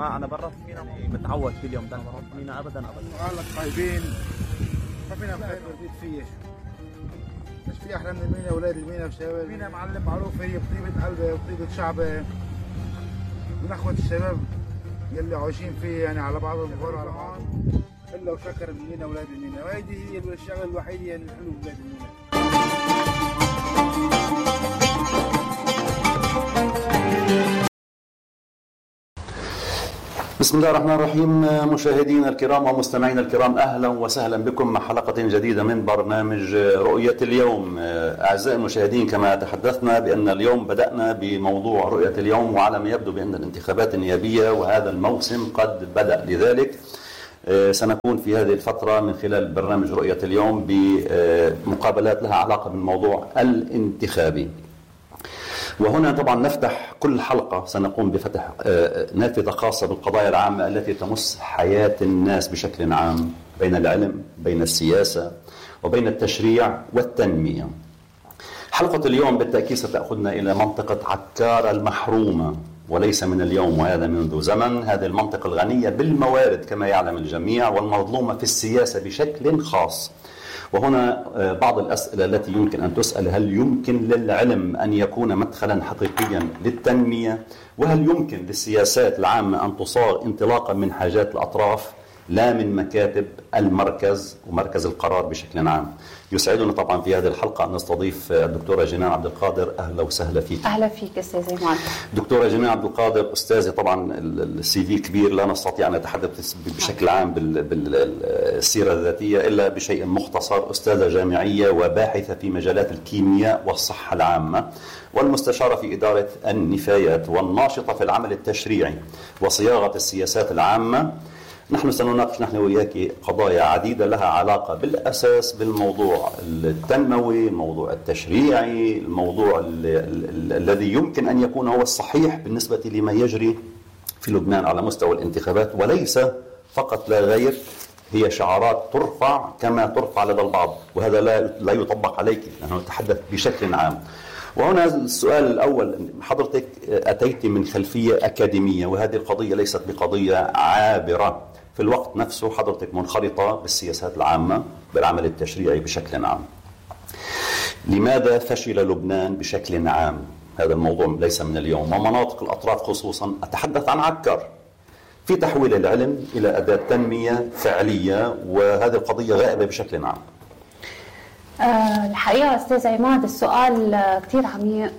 ما انا برا في مينا متعود كل يوم بدنا نروح مينا ابدا. قالك طيبين ما فينا نخير البيت فيه. مش في احلى من مينا اولاد المينا وشباب مينا معلم معروف هي بطيبه قلبه وبطيبه شعبه من اخوه الشباب يلي عايشين فيه يعني على بعض الظهور على بعض الا وشكر المينا اولاد المينا، وهيدي هي الشغله الوحيده يعني الحلو بولاد المينا. بسم الله الرحمن الرحيم. مشاهدينا الكرام ومستمعينا الكرام، أهلا وسهلا بكم مع حلقة جديدة من برنامج رؤية اليوم. أعزائي المشاهدين، كما تحدثنا بأن اليوم بدأنا بموضوع رؤية اليوم، وعلى ما يبدو بأن الانتخابات النيابية وهذا الموسم قد بدأ. لذلك سنكون في هذه الفترة من خلال برنامج رؤية اليوم بمقابلات لها علاقة بالموضوع الانتخابي. وهنا طبعا نفتح كل حلقة سنقوم بفتح نافذة خاصة بالقضايا العامة التي تمس حياة الناس بشكل عام، بين العلم، بين السياسة، وبين التشريع والتنمية. حلقة اليوم بالتأكيد ستأخذنا إلى منطقة عكار المحرومة، وليس من اليوم وهذا منذ زمن. هذه المنطقة الغنية بالموارد كما يعلم الجميع، والمظلومة في السياسة بشكل خاص. وهنا بعض الأسئلة التي يمكن أن تسأل: هل يمكن للعلم أن يكون مدخلا حقيقيا للتنمية؟ وهل يمكن للسياسات العامة أن تصاغ انطلاقا من حاجات الأطراف لا من مكاتب المركز ومركز القرار بشكل عام؟ يسعدنا طبعا في هذه الحلقة أن نستضيف الدكتورة جنان عبد القادر. أهلا وسهلا فيك. أهلا فيك أستاذ إيمان. دكتورة جنان عبد القادر أستاذة، طبعا السي في كبير، لا نستطيع أن نتحدث بشكل عام بالسيرة الذاتية إلا بشيء مختصر. أستاذة جامعية وباحثة في مجالات الكيمياء والصحة العامة، والمستشارة في إدارة النفايات، والناشطة في العمل التشريعي وصياغة السياسات العامة. نحن سنناقش نحن وياك قضايا عديدة لها علاقة بالأساس بالموضوع التنموي، الموضوع التشريعي، الموضوع الذي يمكن أن يكون هو الصحيح بالنسبة لما يجري في لبنان على مستوى الانتخابات، وليس فقط لا غير هي شعارات ترفع كما ترفع لدى البعض، وهذا لا يطبق عليك. نحن نتحدث بشكل عام. وهنا السؤال الأول: حضرتك أتيت من خلفية أكاديمية، وهذه القضية ليست بقضية عابرة، في الوقت نفسه حضرتك منخرطة بالسياسات العامة، بالعمل التشريعي بشكل عام. لماذا فشل لبنان بشكل عام؟ هذا الموضوع ليس من اليوم، ومناطق الأطراف خصوصا، أتحدث عن عكر، في تحويل العلم إلى أداة تنمية فعلية، وهذه القضية غائبة بشكل عام. الحقيقة أستاذ عماد السؤال كتير عميق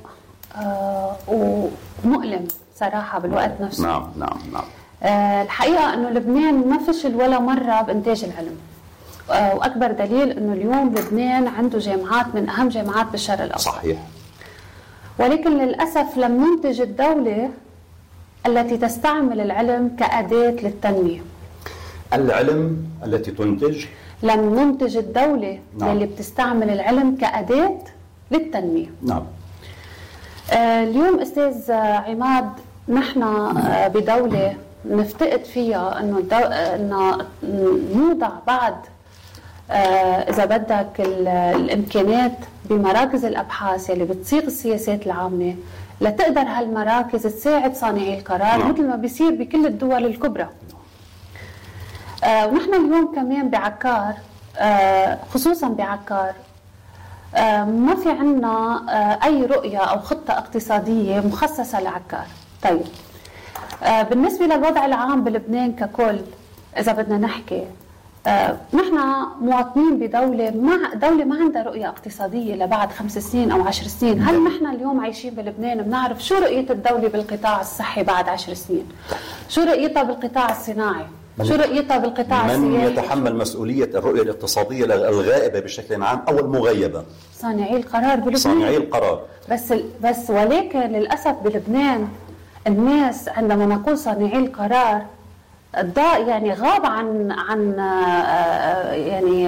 ومؤلم صراحة بالوقت نفسه. نعم. الحقيقة أنه لبنان ما فشل ولا مرة بإنتاج العلم، وأكبر دليل أنه اليوم لبنان عنده جامعات من أهم جامعات بالشرق الأوسط. صحيح. ولكن للأسف لم ننتج الدولة التي تستعمل العلم كأداة للتنمية. العلم التي تنتج، لم ننتج الدولة اللي بتستعمل العلم كأداة للتنمية. نعم. اليوم أستاذ عماد نحن بدولة نفتقد فيها أنه نوضع بعد إذا بدك الإمكانات بمراكز الأبحاث اللي بتصيغ السياسات العامة، لتقدر هالمراكز تساعد صانعي القرار مثل ما بيصير بكل الدول الكبرى. ونحن اليوم كمان بعكار، خصوصا بعكار، ما في عنا أي رؤية أو خطة اقتصادية مخصصة لعكار. طيب، بالنسبة للوضع العام بلبنان ككل، إذا بدنا نحكي، نحن مواطنين بدولة ما عندها رؤية اقتصادية لبعد 5 سنين أو 10 سنين. هل نحن اليوم عايشين بلبنان بنعرف شو رؤية الدولة بالقطاع الصحي بعد 10 سنين؟ شو رؤيتها بالقطاع الصناعي؟ شو رؤيتها بالقطاع السياحي؟ من يتحمل مسؤولية الرؤية الاقتصادية الغائبة بشكل عام أو المغيبة؟ صانعي القرار بلبنان. صانعي القرار. بس ولكن للأسف بلبنان الناس عندما نقول صانعي القرار يعني غاب عن يعني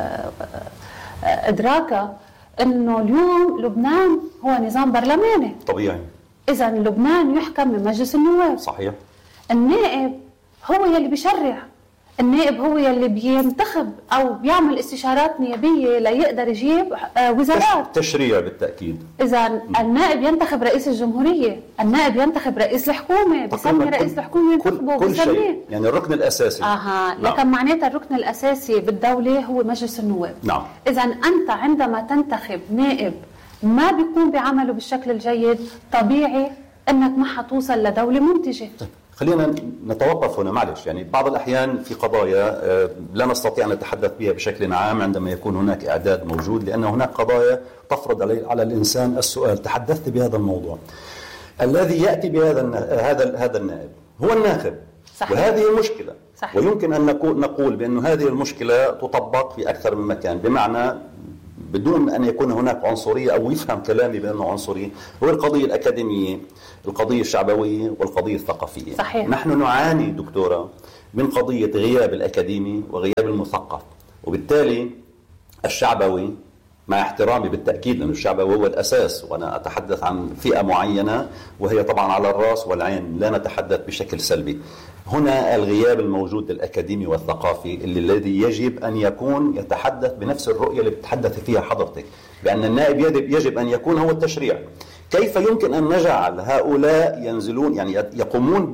إدراكه إنه اليوم لبنان هو نظام برلماني طبيعي. إذا لبنان يحكم من مجلس النواب. صحيح. النائب هو يلي بيشرع، النائب هو يلي بينتخب أو بيعمل استشارات نيابية ليقدر يجيب وزارات. تشريع بالتأكيد. إذا النائب ينتخب رئيس الجمهورية، النائب ينتخب رئيس الحكومة، بيسمي رئيس الحكومة ينتخبه كل بيسميه شيء، يعني الركن الأساسي. لكن معناتها الركن الأساسي بالدولة هو مجلس النواب. نعم. إذا أنت عندما تنتخب نائب ما بيكون بعمله بالشكل الجيد، طبيعي أنك ما حتوصل لدولة منتجة. خلينا نتوقف هنا معلش، يعني بعض الأحيان في قضايا لا نستطيع أن نتحدث بها بشكل عام عندما يكون هناك إعداد موجود، لأن هناك قضايا تفرض على الإنسان السؤال. تحدثت بهذا الموضوع، الذي يأتي هذا النائب هو الناخب. صحيح. وهذه مشكلة. صحيح. ويمكن أن نقول بأن هذه المشكلة تطبق في أكثر من مكان، بمعنى بدون أن يكون هناك عنصرية أو يفهم كلامي بأنه عنصري، هو القضية الأكاديمية، القضية الشعبوية، والقضية الثقافية. صحيح. نحن نعاني دكتورة من قضية غياب الأكاديمي وغياب المثقف، وبالتالي الشعبوي، مع احترامي بالتأكيد أن الشعبوي هو الأساس، وأنا أتحدث عن فئة معينة وهي طبعا على الرأس والعين، لا نتحدث بشكل سلبي. هنا الغياب الموجود الأكاديمي والثقافي الذي يجب أن يكون يتحدث بنفس الرؤية اللي بتحدث فيها حضرتك، بأن النائب يجب أن يكون هو التشريع. كيف يمكن أن نجعل هؤلاء ينزلون، يعني يقومون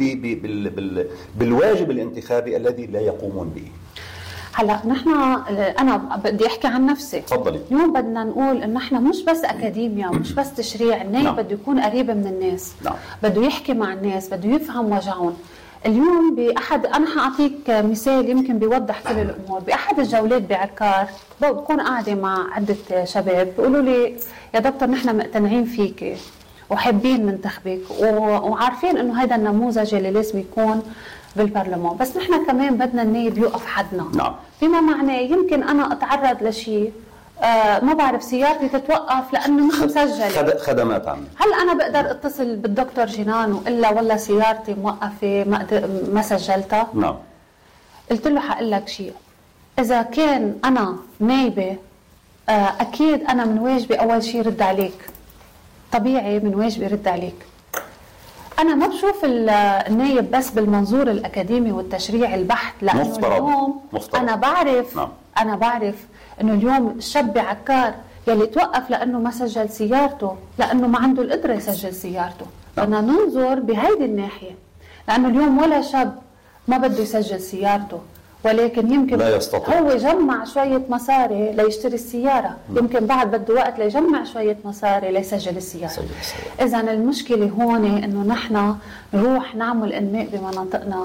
بالواجب الانتخابي الذي لا يقومون به؟ هلا انا بدي احكي عن نفسي. تفضلي. اليوم بدنا نقول ان احنا مش بس اكاديميا ومش بس تشريع، النائب نعم. بده يكون قريب من الناس. نعم. بده يحكي مع الناس، بده يفهم وجعهم. اليوم انا حاعطيك مثال يمكن بيوضح كل الامور. باحد الجولات بعكار بكون قاعده مع عده شباب بيقولوا لي يا دكتور نحن مقتنعين فيك وحابين ننتخبك وعارفين انه هذا النموذج اللي لازم يكون بالبرلمان، بس نحن كمان بدنا النائب يوقف حدنا. نعم. بما معناه يمكن انا اتعرض لشيء ما بعرف سيارتي تتوقف لانه مش مسجله خدمات عامه. هل انا بقدر اتصل بالدكتور جنان والا والله سيارتي موقفه ما سجلتها؟ نعم. قلت له حقول لك شيء، اذا كان انا نايبه اكيد انا من واجبي اول شيء رد عليك، طبيعي من واجبي رد عليك. أنا ما بشوف النايب بس بالمنظور الأكاديمي والتشريع البحت، لأنه اليوم أنا بعرف إنه اليوم الشاب بعكار يلي توقف لأنه ما سجل سيارته، لأنه ما عنده القدرة يسجل سيارته. بدنا ننظر بهيدي الناحية، لأنه اليوم ولا شاب ما بده يسجل سيارته، ولكن يمكن لا يستطيع. هو جمع شوية مصاري ليشتري السيارة، يمكن بعد بده وقت ليجمع شوية مصاري ليسجل السيارة. إذن المشكلة هون إنه نحن نروح نعمل إنماء بمناطقنا،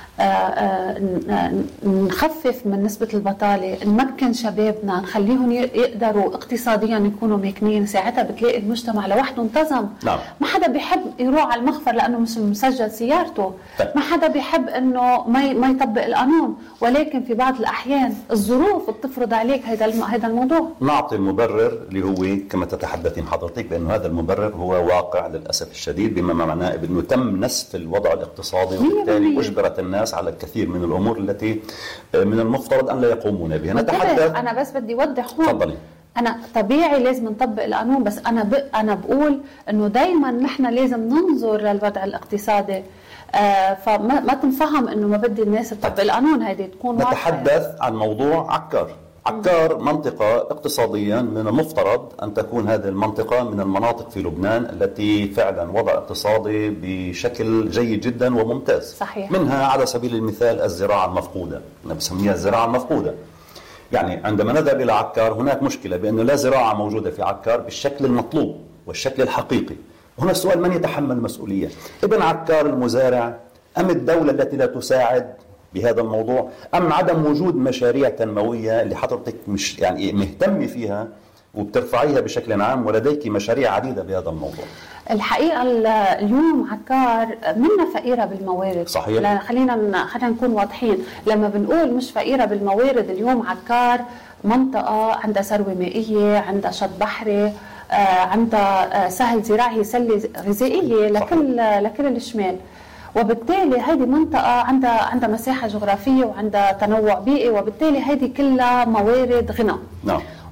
نخفف من نسبة البطالة، نمكن شبابنا، نخليهم يقدروا اقتصاديا يكونوا مكنين، ساعتها بتلاقي المجتمع لوحده انتظم. نعم. ما حدا بيحب يروح على المخفر لأنه مش مسجل سيارته. ما حدا بيحب إنه ما يطبق القانون، ولكن في بعض الأحيان الظروف بتفرض عليك هذا الموضوع. نعطي المبرر اللي هو كما تتحدثين حضرتك بأنه هذا المبرر هو واقع للأسف الشديد، بما معناه أنه تم نسف الوضع الاقتصادي، وبالتالي أجبرت الناس على الكثير من الأمور التي من المفترض أن لا يقومون بها. نتحدث. أنا بس بدي أوضح هون. تفضلي. أنا طبيعي لازم نطبق القانون، بس أنا بقول إنه دايما نحن لازم ننظر للوضع الاقتصادي، فما تنفهم إنه ما بدي الناس تطبق القانون، هذه تكون واضحة. نتحدث عن موضوع عكار. عكار منطقة اقتصاديا من المفترض أن تكون هذه المنطقة من المناطق في لبنان التي فعلا وضع اقتصادي بشكل جيد جدا وممتاز. صحيح. منها على سبيل المثال الزراعة المفقودة، أنا بسميها الزراعة المفقودة. يعني عندما نذهب إلى عكار هناك مشكلة بأنه لا زراعة موجودة في عكار بالشكل المطلوب والشكل الحقيقي. هنا السؤال: من يتحمل المسؤولية؟ ابن عكار المزارع أم الدولة التي لا تساعد بهذا الموضوع، أم عدم وجود مشاريع تنموية اللي حضرتك مش يعني مهتم فيها وبترفعيها بشكل عام، ولديك مشاريع عديدة بهذا الموضوع؟ الحقيقة اليوم عكار منا فقيرة بالموارد. صحيح. خلينا نكون واضحين، لما بنقول مش فقيرة بالموارد، اليوم عكار منطقة عندها ثروة مائية، عندها شط بحري، عندها سهل زراعي، سلة غذائية لكل الشمال، وبالتالي هذه منطقة عندها مساحة جغرافية وعندها تنوع بيئي، وبالتالي هذه كلها موارد غنى. نعم.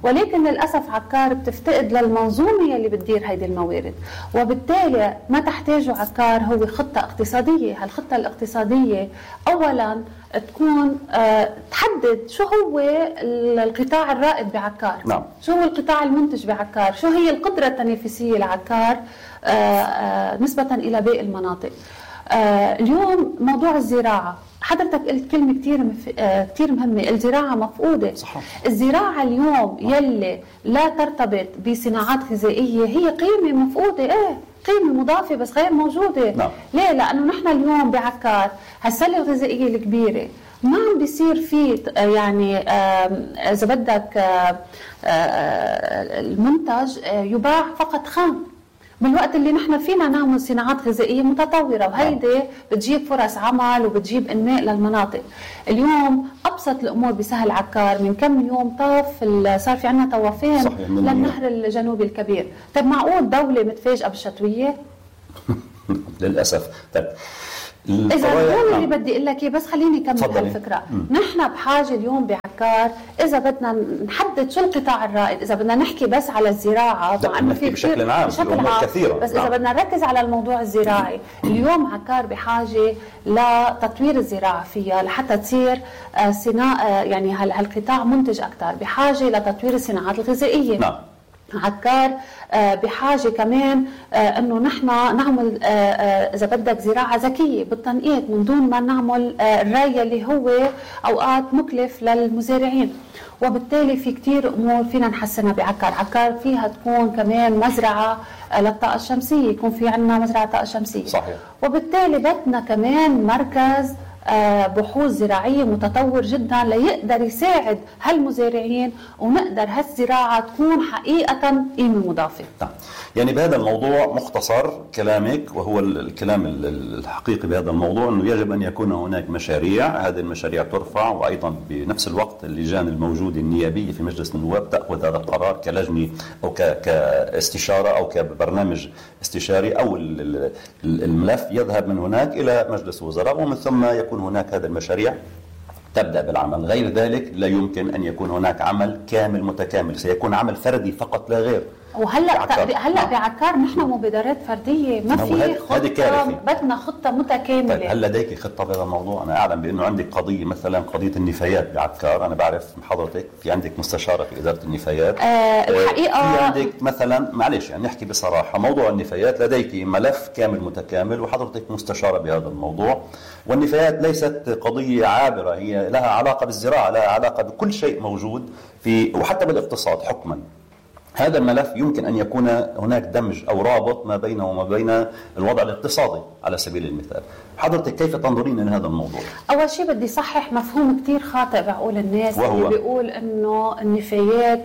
ولكن للأسف عكار بتفتقد للمنظومة اللي بتدير هيدي الموارد، وبالتالي ما تحتاجه عكار هو خطة اقتصادية. هالخطة الاقتصادية أولا تكون تحدد شو هو القطاع الرائد بعكار، نعم. شو هو القطاع المنتج بعكار، شو هي القدرة التنافسية لعكار نسبة إلى باقي المناطق. اليوم موضوع الزراعة، حضرتك قلت كلمة كتير مهمة، الزراعة مفقودة. صحيح. الزراعة اليوم يلي لا ترتبط بصناعات غذائية هي قيمة مفقودة، قيمة مضافة بس غير موجودة. نعم. ليه؟ لأنه نحن اليوم بعكار هالسلة الغذائية الكبيرة ما عم بيصير فيه يعني إذا بدك المنتج يباع فقط خام، بالوقت اللي نحن فينا نعمل صناعات غذائية متطورة، وهيدي بتجيب فرص عمل وبتجيب إنماء للمناطق. اليوم أبسط الأمور بسهل عكار، من كم يوم صار في عنا طوافين للنهر الجنوبي الكبير. طيب معقول دولة متفاجئة بالشتوية؟ للأسف. طيب إذا هو اللي بدي أقول لك بس خليني أكمل هالفكرة. نحن بحاجة اليوم بعكار إذا بدنا نحدد شو القطاع الرائد، إذا بدنا نحكي بس على الزراعة مع إنه في بشكل عام كثيرة، بس إذا بدنا نركز على الموضوع الزراعي اليوم عكار بحاجة لتطوير الزراعة فيها لحتى تصير يعني هالقطاع منتج أكثر، بحاجة لتطوير الصناعات الغذائية. نعم. عكار بحاجة كمان انه نحن نعمل اذا بدك زراعة ذكية بالتنقيط من دون ما نعمل الري اللي هو اوقات مكلف للمزارعين، وبالتالي في كتير امور فينا نحسنها بعكار. عكار فيها تكون كمان مزرعة للطاقة الشمسية، يكون في عنا مزرعة طاقة شمسية. صحيح. وبالتالي بدنا كمان مركز بحوث زراعية متطور جدا ليقدر يساعد هالمزارعين ونقدر هالزراعة تكون حقيقة قيمة مضافة. يعني بهذا الموضوع مختصر كلامك وهو الكلام الحقيقي بهذا الموضوع أنه يجب أن يكون هناك مشاريع، هذه المشاريع ترفع، وأيضا بنفس الوقت اللجان الموجودة النيابية في مجلس النواب تأخذ هذا القرار كلجنة أو كاستشارة أو كبرنامج استشاري، أو الملف يذهب من هناك إلى مجلس الوزراء، ومن ثم يكون هناك هذه المشاريع تبدأ بالعمل. غير ذلك لا يمكن أن يكون هناك عمل كامل متكامل، سيكون عمل فردي فقط لا غير. وهلا بعكار نحن مبادرات فرديه، ما في خطه، بدنا خطه متكامله. طيب هل لديك خطه بهذا الموضوع؟ انا اعلم بانه عندك قضيه، مثلا قضيه النفايات بعكار، انا بعرف حضرتك في عندك مستشاره في اداره النفايات. الحقيقه في عندك مثلا، معلش يعني نحكي بصراحه، موضوع النفايات لديك ملف كامل متكامل وحضرتك مستشاره بهذا الموضوع، والنفايات ليست قضيه عابره، هي لها علاقه بالزراعه، لها علاقه بكل شيء موجود في وحتى بالاقتصاد حكما. هذا الملف يمكن أن يكون هناك دمج أو رابط ما بينه وما بين الوضع الاقتصادي على سبيل المثال. حضرتك كيف تنظرين لهذا الموضوع؟ أول شيء بدي صحح مفهوم كتير خاطئ بعقول الناس اللي بيقول أنه النفايات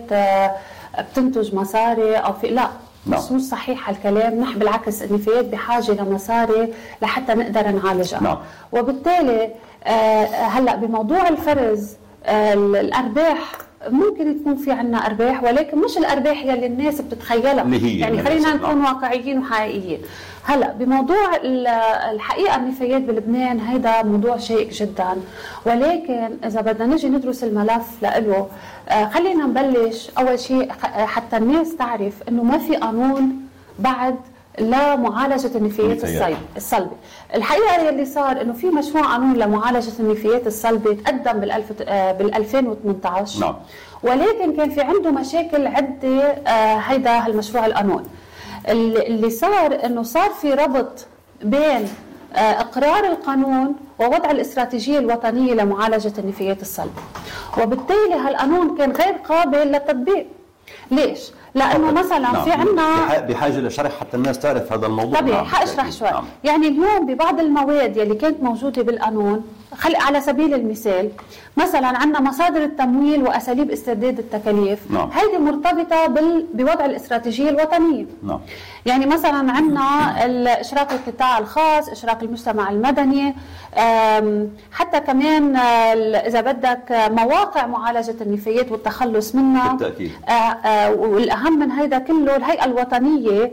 بتنتج مصاري أو لا. مش صحيح الكلام. نحن بالعكس النفايات بحاجة لمصاري لحتى نقدر نعالجها. وبالتالي هلأ بموضوع الفرز الأرباح ممكن يكون في عنا أرباح، ولكن مش الأرباح يلي الناس بتتخيلها، يعني خلينا نكون واقعيين وحقيقيين. هلا بموضوع الحقيقة النفايات بلبنان هيدا موضوع شائك جدا، ولكن إذا بدنا نجي ندرس الملف لإله خلينا نبلش أول شيء حتى الناس تعرف إنه ما في قانون بعد لمعالجة النفايات الصلبة. الحقيقة اللي صار إنه في مشروع قانون لمعالجة النفايات الصلبة تقدم بال 2018. نعم. ولكن كان في عنده مشاكل عدة هيدا هالمشروع القانون. اللي صار إنه صار في ربط بين إقرار القانون ووضع الاستراتيجية الوطنية لمعالجة النفايات الصلبة، وبالتالي هالقانون كان غير قابل للتطبيق. ليش؟ لأنه مثلا في عنا بحاجة لشرح حتى الناس تعرف هذا الموضوع. طبيعي حأشرح شوي. يعني اليوم ببعض المواد يلي كانت موجودة بالقانون، على سبيل المثال مثلا عنا مصادر التمويل وأساليب استرداد التكاليف. هيدي مرتبطة بوضع الاستراتيجية الوطنية. يعني مثلا عنا إشراك القطاع الخاص، إشراك المجتمع المدني، حتى كمان إذا بدك مواقع معالجة النفايات والتخلص منها بالتأكيد. والأهم من هيدا كله الهيئة الوطنية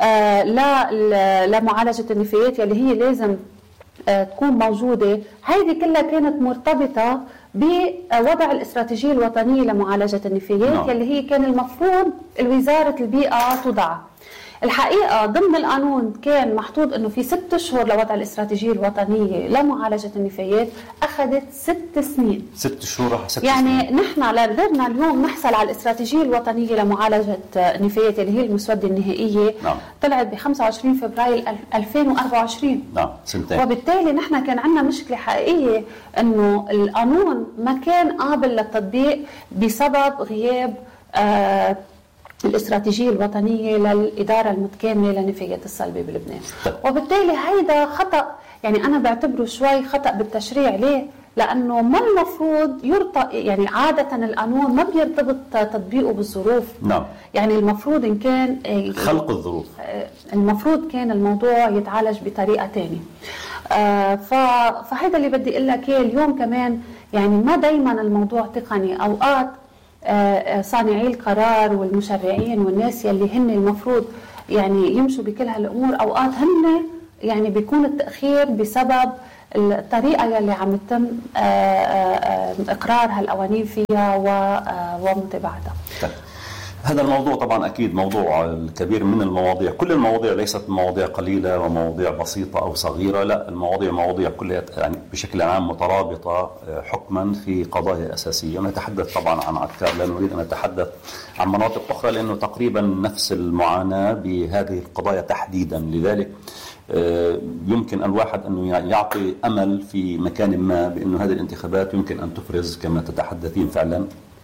لمعالجة النفايات يلي هي لازم تكون موجودة. هيدي كلها كانت مرتبطة بوضع الاستراتيجية الوطنية لمعالجة النفايات يلي هي كان المفروض وزارة البيئة توضعها. الحقيقة ضمن القانون كان محطوط أنه في 6 أشهر لوضع الاستراتيجية الوطنية لمعالجة النفايات، أخذت 6 سنين. 6 شهور 6 يعني سنين. نحن قدرنا اليوم نحصل على الاستراتيجية الوطنية لمعالجة النفايات اللي هي المسودة النهائية. طلعت ب 25 فبراير 2024. سنتين. وبالتالي نحن كان عندنا مشكلة حقيقية أنه القانون ما كان قابل للتطبيق بسبب غياب الاستراتيجية الوطنية للإدارة المتكاملة للنفايات الصلبة بلبنان. وبالتالي هيدا خطأ، يعني أنا بعتبره شوي خطأ بالتشريع. ليه؟ لأنه ما المفروض يعني عادة القانون ما بيرتبط تطبيقه بالظروف. يعني المفروض إن كان خلق الظروف، المفروض كان الموضوع يتعالج بطريقة تانية. فهذا اللي بدي أقول لك اليوم كمان، يعني ما دايما الموضوع تقني. أوقات صانعي القرار والمشرعين والناس يلي هن المفروض يعني يمشوا بكل هالأمور، أوقات هن يعني بيكون التأخير بسبب الطريقة يلي عم يتم إقرار هالقوانين فيها ومتابعتها. هذا الموضوع طبعا أكيد موضوع الكبير من المواضيع. كل المواضيع ليست مواضيع قليلة ومواضيع بسيطة أو صغيرة، لا، المواضيع مواضيع كلها يعني بشكل عام مترابطة حكما في قضايا أساسية. نتحدث طبعا عن عكار، لا نريد أن نتحدث عن مناطق أخرى لأنه تقريبا نفس المعاناة بهذه القضايا تحديدا. لذلك يمكن الواحد أنه يعطي أمل في مكان ما بأنه هذه الانتخابات يمكن أن تفرز كما تتحدثين فعلا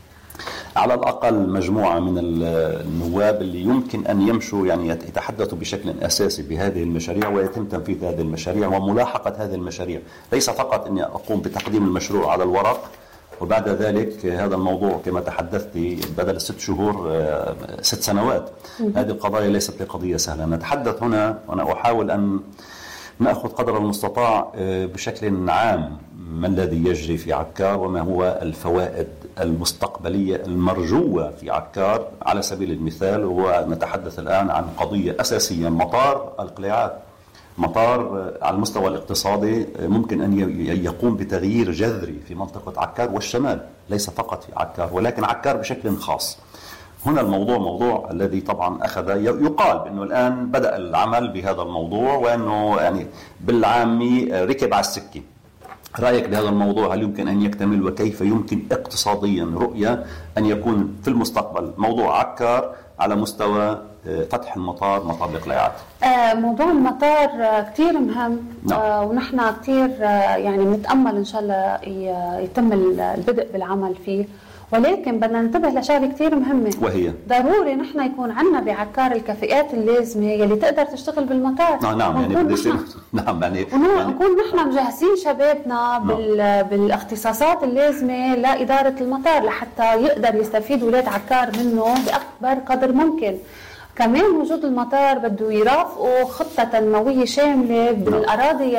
على الأقل مجموعة من النواب اللي يمكن أن يمشوا يعني يتحدثوا بشكل أساسي بهذه المشاريع ويتم تنفيذ هذه المشاريع وملاحقة هذه المشاريع. ليس فقط أني أقوم بتقديم المشروع على الورق وبعد ذلك هذا الموضوع كما تحدثتي بدل 6 شهور 6 سنوات. هذه القضايا ليست قضية سهلة. نتحدث هنا وأنا أحاول أن نأخذ قدر المستطاع بشكل عام ما الذي يجري في عكار وما هو الفوائد المستقبلية المرجوة في عكار. على سبيل المثال ونتحدث الآن عن قضية أساسية، مطار القلاعات. مطار على المستوى الاقتصادي ممكن أن يقوم بتغيير جذري في منطقة عكار والشمال، ليس فقط في عكار ولكن عكار بشكل خاص. هنا الموضوع موضوع الذي طبعا يقال بأنه الآن بدأ العمل بهذا الموضوع وأنه يعني بالعامي ركب على السكة. رأيك بهذا الموضوع؟ هل يمكن أن يكتمل وكيف يمكن اقتصاديا رؤية أن يكون في المستقبل موضوع عكار على مستوى فتح المطار، مطار القلاعات؟ موضوع المطار كتير مهم. ونحن كتير يعني نتأمل إن شاء الله يتم البدء بالعمل فيه، ولكن بدنا ننتبه لشغله كثير مهمه وهي ضروري نحن يكون عندنا بعكار الكفاءات اللازمه يلي تقدر تشتغل بالمطار. نعم يعني بدي يصير نكون نحن مجهزين شبابنا بالاختصاصات اللازمه لاداره المطار لحتى يقدر يستفيد ولاد عكار منه باكبر قدر ممكن. كمان وجود المطار بده يرافقه خطة تنموية شاملة بالأراضي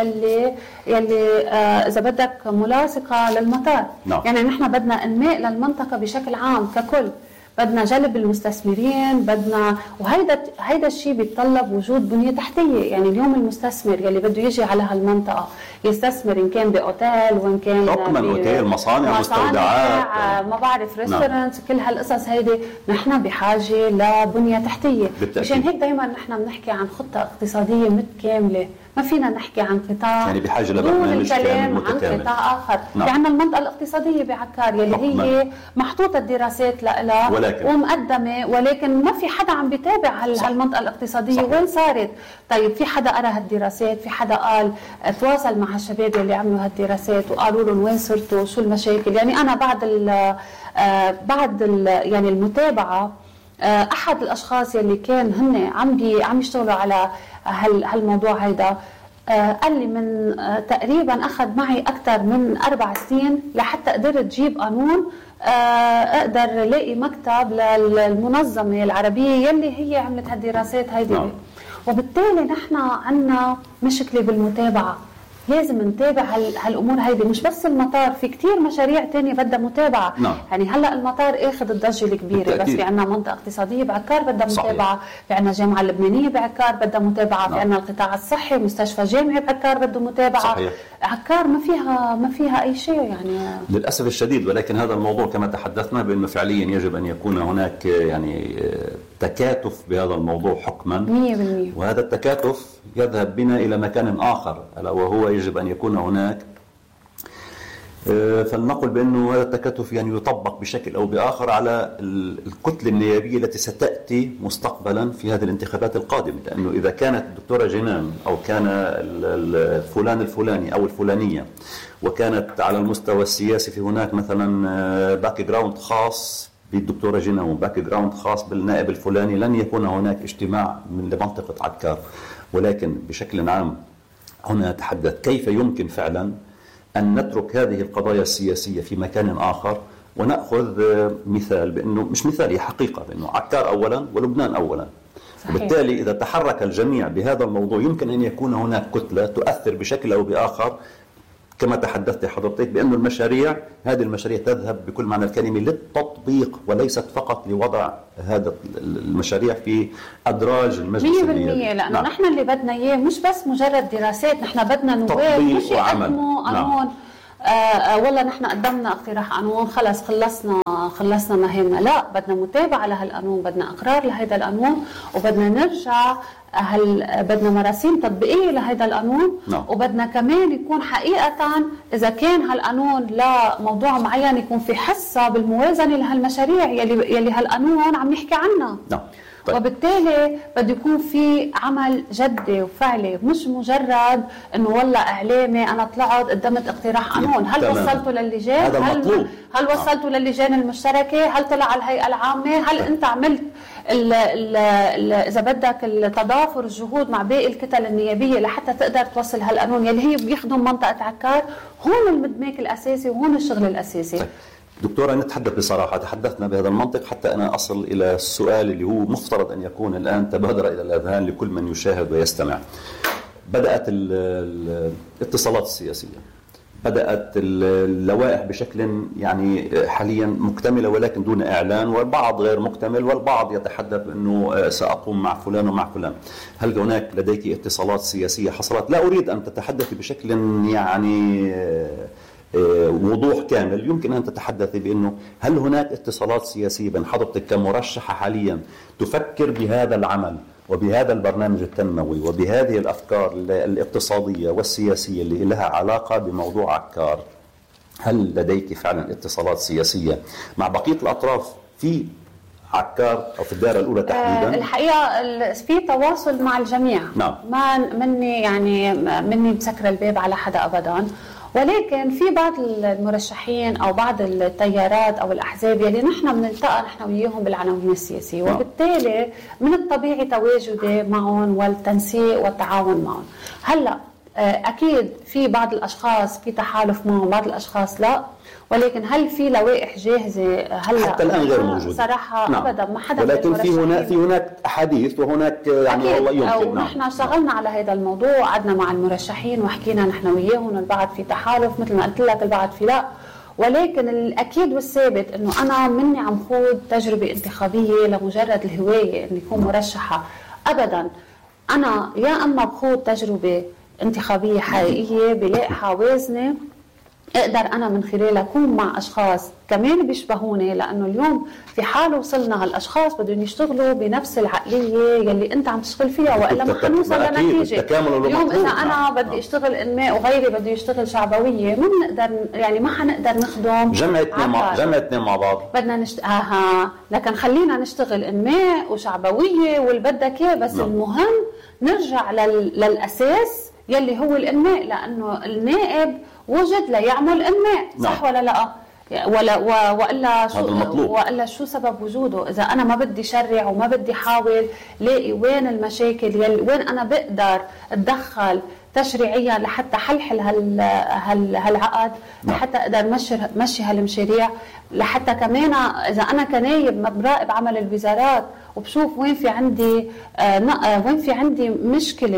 يلي إذا بدك ملاصقة للمطار. يعني نحن بدنا إنماء للمنطقة بشكل عام ككل، بدنا جلب المستثمرين، بدنا وهيدا الشيء بيتطلب وجود بنية تحتية. يعني اليوم المستثمر يلي بده يجي على هالمنطقة يستثمر إن كان بأوتيل وإن كان أوتيل، مصانع، مستودعات، ما بعرف ريستورانت، كل هالقصص هيدي نحن بحاجة لبنية تحتية. مشان هيك دايما نحن بنحكي عن خطة اقتصادية متكاملة، ما فينا نحكي عن قطاع يعني بحاجة لبرنامج كامل متكامل عن قطاع آخر. في عندنا المنطقة الاقتصادية بعكار يلي هي محطوطة الدراسات لها ومقدمة، ولكن ما في حدا عم بيتابع هالمنطقة الاقتصادية وين صارت. طيب في حدا قرأ هالدراسات؟ في حدا قال تواصل مع الشباب اللي عملوا هالدراسات وقالوا لهم وين صرتوا شو المشاكل؟ يعني أنا بعد يعني المتابعة أحد الأشخاص يلي كان هن عم يشتغلوا على هالموضوع هيدا قال لي من تقريبا أخذ معي أكثر من 4 سنين لحتى قدرت جيب قانون أقدر لاقي مكتب للمنظمة العربية يلي هي عملت هالدراسات هيدي. وبالتالي نحن عنا مشكلة بالمتابعة. لازم نتابع هالامور هيدي. مش بس المطار، في كتير مشاريع تانية بدها متابعه. نعم. يعني هلا المطار اخذ الضجه الكبيره، بالتأكيد. بس في عندنا منطقه اقتصاديه بعكار بدها متابعه، في عندنا جامعه لبنانيه بعكار بدها متابعه، نعم. في عندنا القطاع الصحي، مستشفى جامعي بعكار بده متابعه. صحيح. عكار ما فيها اي شيء يعني للأسف الشديد. ولكن هذا الموضوع كما تحدثنا بأنه فعليا يجب أن يكون هناك يعني تكاتف بهذا الموضوع حكما 100%. وهذا التكاتف يذهب بنا إلى مكان آخر، ألا وهو يجب أن يكون هناك فلنقل بأنه هذا التكاتف يعني يطبق بشكل أو بآخر على الكتلة النيابية التي ستأتي مستقبلا في هذه الانتخابات القادمة. لأنه إذا كانت الدكتورة جنان أو كان الفلان الفلاني أو الفلانية وكانت على المستوى السياسي في هناك مثلا باك جراوند خاص بالدكتورة جنان وباك جراوند خاص بالنائب الفلاني، لن يكون هناك اجتماع من لمنطقة عكار. ولكن بشكل عام هنا نتحدث كيف يمكن فعلا أن نترك هذه القضايا السياسية في مكان آخر ونأخذ مثال، بأنه مش مثال، هي حقيقة، بأنه عكار أولا ولبنان أولا. صحيح. وبالتالي إذا تحرك الجميع بهذا الموضوع يمكن أن يكون هناك كتلة تؤثر بشكل أو بآخر، كما تحدثت حضرتك بأن المشاريع هذه المشاريع تذهب بكل معنى الكلمة للتطبيق وليست فقط لوضع هذا المشاريع في أدراج المجلس 100%. لأنه نعم. نحن اللي بدنا إياه مش بس مجرد دراسات، نحن بدنا نواب مش يقدموا قانون. والله نحن قدمنا اقتراح قانون خلص خلصنا مهمنا. لا، بدنا متابعة لهالقانون، بدنا اقرار لهذا القانون، وبدنا نرجع بدنا مراسيم تطبيقية لهذا القانون. وبدنا كمان يكون حقيقة إذا كان هالقانون لموضوع معين يكون في حصة بالموازنة لهالمشاريع يلي هالقانون عم يحكي عنها. طيب. وبالتالي بده يكون في عمل جدي وفعلي، مش مجرد انه والله اعلامي انا طلعت قدمت اقتراح قانون. هل وصلته للجان؟ هل وصلته للجان المشتركه؟ هل طلع على الهيئه العامه؟ هل انت عملت اذا بدك التضافر الجهود مع باقي الكتل النيابيه لحتى تقدر توصل هالقانون يلي هي بيخدم منطقه عكار؟ هون المدماج الاساسي وهون الشغل الاساسي. طيب. دكتورة، نتحدث بصراحة، تحدثنا بهذا المنطق حتى أنا أصل إلى السؤال اللي هو مفترض أن يكون الآن تبادر إلى الأذهان لكل من يشاهد ويستمع. بدأت الاتصالات السياسية، بدأت اللوائح بشكل يعني حاليا مكتملة ولكن دون إعلان، والبعض غير مكتمل، والبعض يتحدث أنه سأقوم مع فلان ومع فلان. هل هناك لديك اتصالات سياسية حصلت؟ لا أريد أن تتحدثي بشكل يعني وضوح كامل، يمكن أن تتحدثي بأنه هل هناك اتصالات سياسية بين حضرتك كمرشحة حاليا تفكر بهذا العمل وبهذا البرنامج التنموي وبهذه الأفكار الاقتصادية والسياسية اللي لها علاقة بموضوع عكار؟ هل لديك فعلا اتصالات سياسية مع بقية الأطراف في عكار أو في الدائرة الأولى تحديدا؟ الحقيقة في تواصل مع الجميع. نعم. ما مني مسكر الباب على حدا أبدا، ولكن في بعض المرشحين أو بعض التيارات أو الأحزاب يلي نحن بنلتقى نحن وياهم بالعناوين السياسية، وبالتالي من الطبيعي تواجدي معهم والتنسيق والتعاون معهم. هلأ أكيد في بعض الأشخاص في تحالف معهم، بعض الأشخاص لا، ولكن هل في لوائح جاهزة هلا؟ حتى الآن غير موجودة صراحة. نعم. أبدا ما حدا. ولكن في هناك أحاديث وهناك يعني والله يمكن. نحن اشتغلنا على هذا الموضوع، قعدنا مع المرشحين وحكينا نحن وياهم، البعض في تحالف مثل ما قلت لك، البعض في لا، ولكن الأكيد والثابت إنه أنا مني عم خوض تجربة انتخابية لمجرد الهواية إني أكون مرشحة. أبدا، أنا يا أما بخوض تجربة انتخابية حقيقية بلائحة وازنة اقدر انا من خلالها اكون مع اشخاص كمان بيشبهوني، لانه اليوم في حال وصلنا هالاشخاص بدهم يشتغلوا بنفس العقليه يلي انت عم تشتغل فيها، والا ما حنوصل لنتيجه. اليوم اذا انا بدي اشتغل انماء وغيري بده يشتغل شعبويه، ما بنقدر يعني ما حنقدر نخدم جمعتنا مع بعض. بدنا لكن خلينا نشتغل انماء وشعبويه واللي بدك اياه، بس المهم نرجع للاساس يلي هو الانماء، لانه النائب وجد ليعمل انماء، صح ولا لا؟ والا شو سبب وجوده؟ اذا انا ما بدي شرع وما بدي حاول لاقي وين المشاكل وين انا بقدر اتدخل تشريعيا لحتى حلحل هالعقد، لحتى اقدر مشي هالمشاريع، لحتى كمان اذا انا كنايب ما براقب عمل الوزارات وبشوف وين في عندي مشكله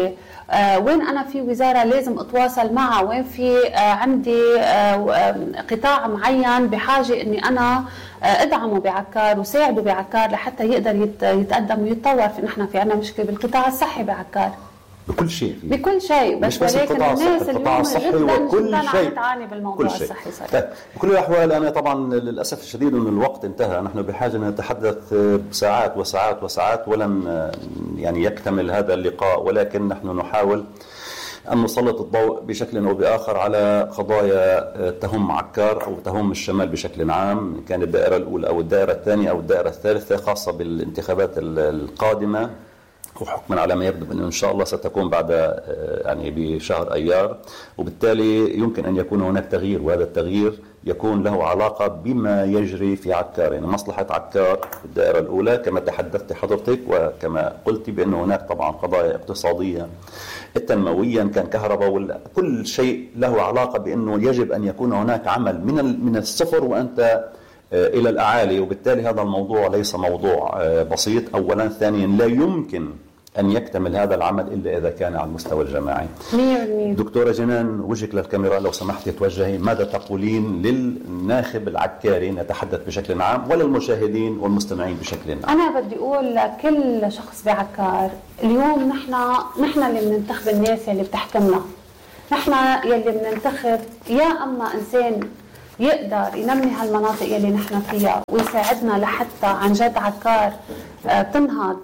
وين أنا في وزارة لازم أتواصل معها، وين في عندي قطاع معين بحاجة أني أنا أدعمه بعكار وساعده بعكار لحتى يقدر يتقدم ويتطور. نحن في عنا مشكلة بالقطاع الصحي بعكار بكل شيء فيه. بكل شيء، بس ولكن الناس القطاع الصحي وكل شيء تعاني بالموضوع الصحي. بكل الأحوال أنا طبعا للأسف الشديد أن الوقت انتهى، نحن بحاجة أن نتحدث ساعات وساعات وساعات ولن يعني يكتمل هذا اللقاء، ولكن نحن نحاول أن نسلط الضوء بشكل أو بآخر على قضايا تهم عكار أو تهم الشمال بشكل عام، كان الدائرة الأولى أو الدائرة الثانية أو الدائرة الثالثة، خاصة بالانتخابات القادمة، وحكما على ما يبدو أنه إن شاء الله ستكون بعد يعني بشهر أيار، وبالتالي يمكن أن يكون هناك تغيير، وهذا التغيير يكون له علاقة بما يجري في عكار. يعني مصلحة عكار في الدائرة الأولى كما تحدثت حضرتك وكما قلت بأن هناك طبعا قضايا اقتصادية التنموية كان كهرباء، كل شيء له علاقة بأنه يجب أن يكون هناك عمل من الصفر وأنت إلى الأعالي، وبالتالي هذا الموضوع ليس موضوع بسيط أولا. ثانيا لا يمكن أن يكتمل هذا العمل إلا إذا كان على المستوى الجماعي. دكتورة جنان، وجهك للكاميرا لو سمحتي توجهي، ماذا تقولين للناخب العكاري نتحدث بشكل عام وللمشاهدين والمستمعين بشكل عام؟ أنا بدي أقول لكل شخص بعكار اليوم نحن اللي بننتخب الناس اللي بتحكمنا، نحن يلي بننتخب يا أما إنسان يقدر ينمي هالمناطق يلي نحن فيها ويساعدنا لحتى عن جد عكار تنهض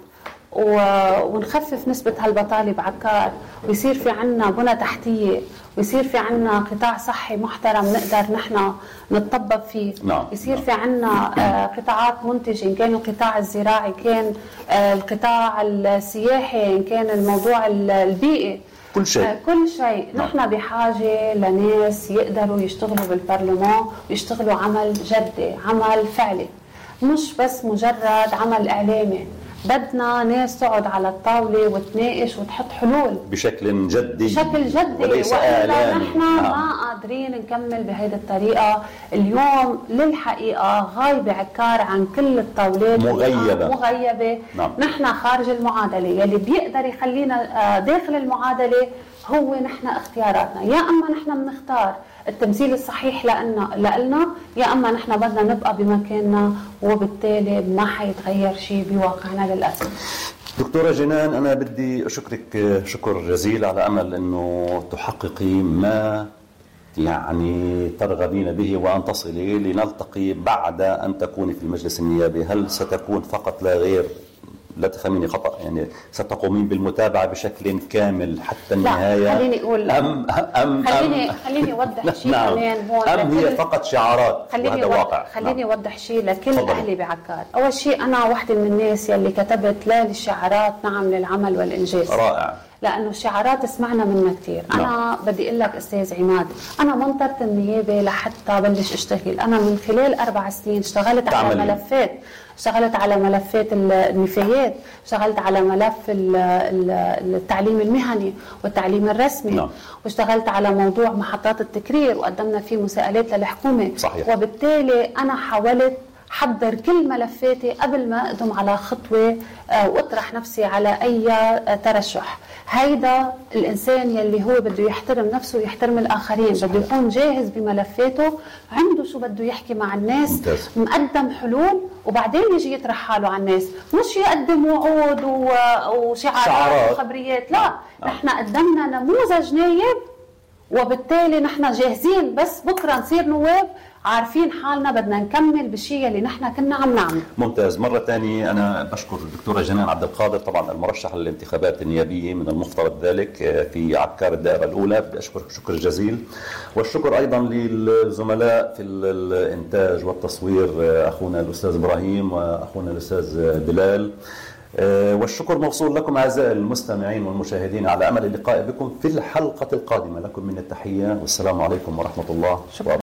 ونخفف نسبة هالبطالة بعكار، ويصير في عنا بنى تحتية، ويصير في عنا قطاع صحي محترم نقدر نحن نتطبب فيه. يصير في عنا قطاعات منتجة، إن كان القطاع الزراعي، إن كان القطاع السياحي، إن كان الموضوع البيئي، كل شيء. نحن بحاجة لناس يقدروا يشتغلوا بالبرلمان ويشتغلوا عمل جدي، عمل فعلي، مش بس مجرد عمل إعلامي. بدنا ناس تقعد على الطاولة وتناقش وتحط حلول بشكل جدي وليس إعلامي. نحن ما قادرين نكمل بهيدي الطريقة. اليوم للحقيقة غايبة عكار عن كل الطاولات، مغيبة. نحن خارج المعادلة، يلي بيقدر يخلينا داخل المعادلة هو نحن اختياراتنا، يا أما نحن بنختار التمثيل الصحيح لنا، يا أما نحن بدنا نبقى بمكاننا، وبالتالي ما حيتغير شيء بواقعنا للأسف. دكتورة جنان، أنا بدي أشكرك شكر جزيل على أمل أنه تحققي ما يعني ترغبين به وأن تصلي لنلتقي بعد أن تكوني في المجلس النيابي. هل ستكون فقط لا غير، لا تفهميني خطأ، يعني ستقومين بالمتابعة بشكل كامل حتى النهاية؟ لا، خليني أقول خليني أوضح شيء كمان هون. هي فقط شعارات وهذا واقع؟ خليني أوضح شيء لكل أهلي بعكار. أول شيء أنا واحدة من الناس يلي كتبت لا للشعارات نعم للعمل والإنجاز. رائع. لأنه الشعارات سمعنا منها كثير. أنا بدي أقول لك أستاذ عماد، أنا منطرت النيابة لحتى بلش أشتغل. أنا من خلال 4 سنين اشتغلت على ملفات، اشتغلت على ملفات النفايات، اشتغلت على ملف التعليم المهني والتعليم الرسمي، واشتغلت على موضوع محطات التكرير وقدمنا فيه مساءلات للحكومة. صحيح. وبالتالي أنا حاولت حضر كل ملفاتي قبل ما أقدم على خطوة وأطرح نفسي على أي ترشح. هيدا الإنسان يلي هو بده يحترم نفسه ويحترم الآخرين. بده يكون جاهز بملفاته، عنده شو بده يحكي مع الناس، مقدم حلول، وبعدين يجي يطرح حاله على الناس، مش يقدم وعود وشعارات وخبريات. لا، نحن قدمنا نموذج نايب، وبالتالي نحن جاهزين، بس بكرة نصير نواب عارفين حالنا بدنا نكمل بالشيء اللي نحن كنا عم نعمل. ممتاز. مرة ثانية أنا بشكر الدكتورة جنان عبد القادر، طبعا المرشحة للانتخابات النيابية من المفترض ذلك في عكار الدائرة الأولى. بدي أشكر شكر جزيل، والشكر أيضا للزملاء في الإنتاج والتصوير، أخونا الأستاذ إبراهيم وأخونا الأستاذ بلال، والشكر موصول لكم أعزائي المستمعين والمشاهدين، على أمل اللقاء بكم في الحلقة القادمة. لكم من التحية والسلام عليكم ورحمة الله وبركاته.